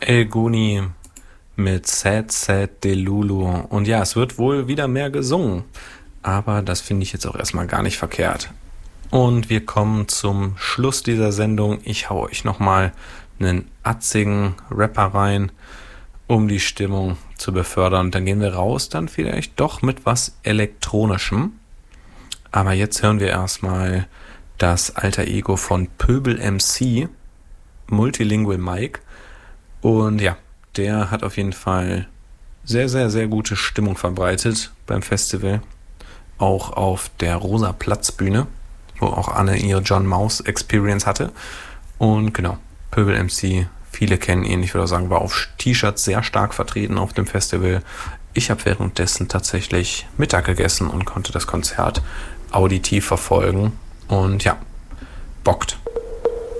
El Guni mit Sad Sad Delulu. Und ja, es wird wohl wieder mehr gesungen. Aber das finde ich jetzt auch erstmal gar nicht verkehrt. Und wir kommen zum Schluss dieser Sendung. Ich hau euch nochmal einen atzigen Rapper rein, um die Stimmung zu befördern. Und dann gehen wir raus, dann vielleicht doch mit was Elektronischem. Aber jetzt hören wir erstmal das alter Ego von Pöbel MC, Multilingual Mike. Und ja, der hat auf jeden Fall sehr, sehr, sehr gute Stimmung verbreitet beim Festival. Auch auf der Rosa Platzbühne, wo auch Anne ihre John Maus Experience hatte. Und genau, Pöbel MC, viele kennen ihn, ich würde auch sagen, war auf T-Shirts sehr stark vertreten auf dem Festival. Ich habe währenddessen tatsächlich Mittag gegessen und konnte das Konzert auditiv verfolgen. Und ja, bockt.